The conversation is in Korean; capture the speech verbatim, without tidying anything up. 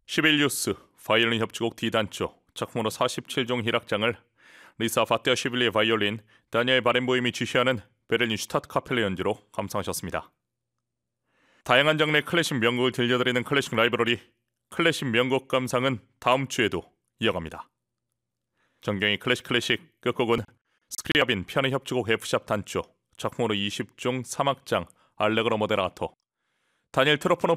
십일 뉴스 바이올린 협주곡 D단조 작품으로 사십칠 종 희락장을 리사 바테아시빌리의 바이올린, 다니엘 바렌보임이 지휘하는 베를린 슈타트카펠레 연주로 감상하셨습니다. 다양한 장르의 클래식 명곡을 들려드리는 클래식 라이브러리 클래식 명곡 감상은 다음 주에도 이어갑니다. 정경희 클래식 클래식 끝곡은 스크리아빈 피아노 협주곡 F샵 단조 작품으로 이십 종 삼 악장 알레그로 모데라토, 다니엘 트로포노